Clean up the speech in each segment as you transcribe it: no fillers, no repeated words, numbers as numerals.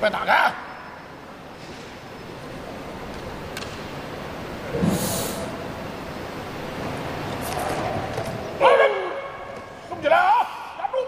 备打开。动起来啊！压住！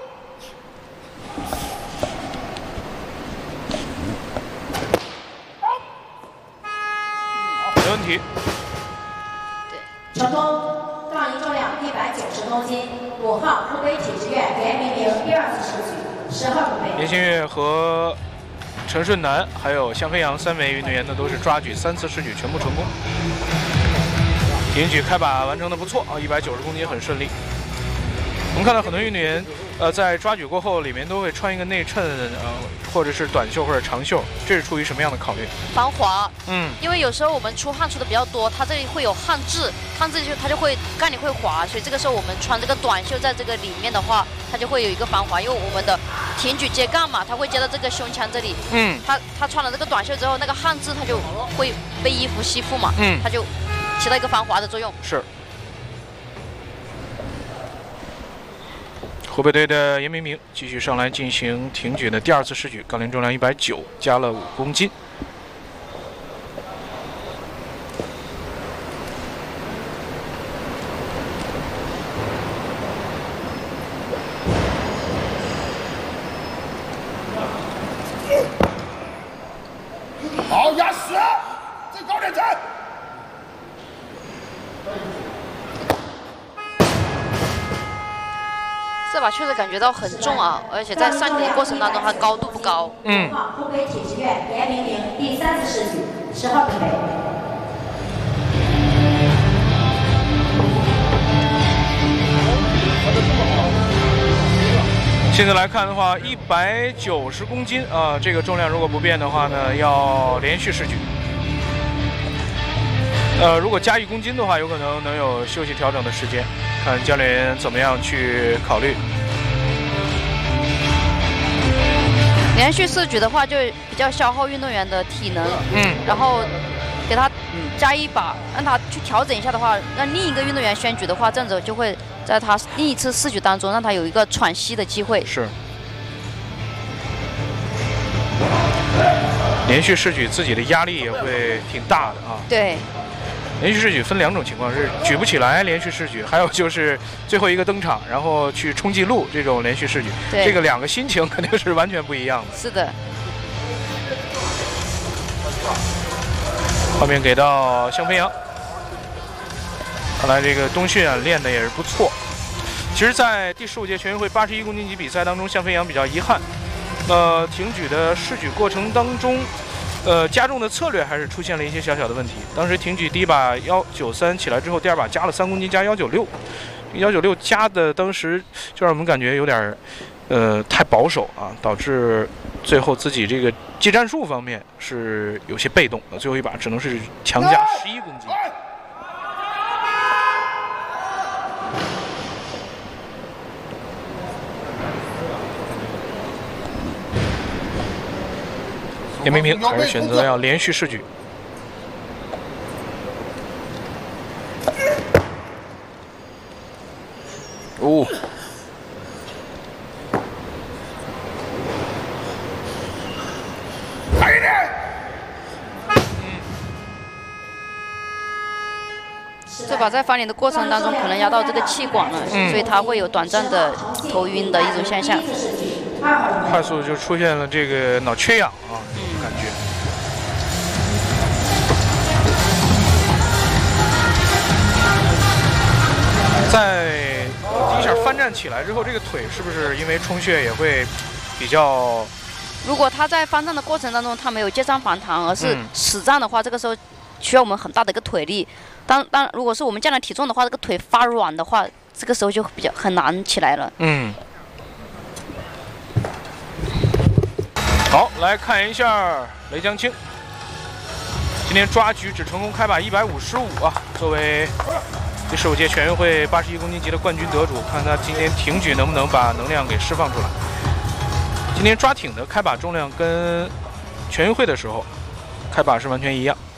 没问题。 对，成功！杠铃重量190公斤，5号湖北体制院严明明第2次试举，10号准备。 连新月和陈顺南还有向飞扬3位运动员呢，都是抓举3次试举全部成功。挺举开把完成的不错啊，190公斤很顺利。我们看到很多运动员，在抓举过后，里面都会穿一个内衬，或者是短袖或者长袖，这是出于什么样的考虑？ 防滑。 嗯， 因为有时候我们出汗出的比较多，它这里会有汗渍，它就会杠铃会滑，所以这个时候我们穿这个短袖在这个里面的话，它就会有一个防滑，因为我们的挺举接杠嘛，它会接到这个胸腔这里。 嗯， 它穿了这个短袖之后，那个汗渍它就会被衣服吸附嘛。 嗯， 它就起到一个防滑的作用。 是。湖北队的严明明继续上来进行挺举的第2次试举，杠铃重量190，加了5公斤。 好，压死，再高点站。 这把确实感觉到很重啊，而且在上提的过程当中，它高度不高。 5号湖北体制院严明明第3次试举，10号准备。 现在来看的话，190公斤啊，这个重量如果不变的话呢，要连续试举。如果加1公斤的话，有可能能有休息调整的时间，看教练员怎么样去考虑。 连续试举的话，就比较消耗运动员的体能。然后给他加1把，让他去调整一下的话，让另一个运动员宣举的话，这样子就会在他另一次试举当中，让他有一个喘息的机会。 是。连续试举自己的压力也会挺大的啊。 对。 连续试举分2种情况，是举不起来连续试举，还有就是最后一个登场，然后去冲记录这种连续试举。这个2个心情肯定是完全不一样的。 是的。 画面给到向飞扬，看来这个冬训啊练的也是不错。其实，在第15届全运会81公斤级比赛当中，向飞扬比较遗憾，挺举的试举过程当中。加重的策略还是出现了一些小小的问题。当时挺举第1把193起来之后，第2把加了3公斤，加196，196加的当时就让我们感觉有点太保守啊，导致最后自己这个技战术方面是有些被动的，最后一把只能是强加11公斤。严明明还是选择要连续试举。哦， 快一点！ 这把在翻脸的过程当中，可能压到这个气管了，所以它会有短暂的头晕的一种现象。 快速就出现了这个脑缺氧啊，感觉。在第一下翻站起来之后，这个腿是不是因为充血也会比较？ 如果他在翻站的过程当中，他没有接上反弹，而是死站的话，这个时候需要我们很大的一个腿力。当如果是我们降了体重的话，这个腿发软的话，这个时候就比较很难起来了。 好，来看一下雷江青，今天抓举只成功开把155啊，作为第15届全运会81公斤级的冠军得主，看他今天挺举能不能把能量给释放出来。今天抓挺的开把重量跟全运会的时候开把是完全一样。